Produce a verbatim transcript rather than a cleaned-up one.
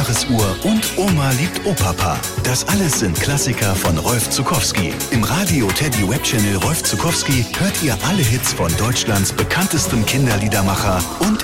Jahresuhr und Oma liebt Opapa. Das alles sind Klassiker von Rolf Zuckowski. Im Radio Teddy Web Channel Rolf Zuckowski hört ihr alle Hits von Deutschlands bekanntestem Kinderliedermacher und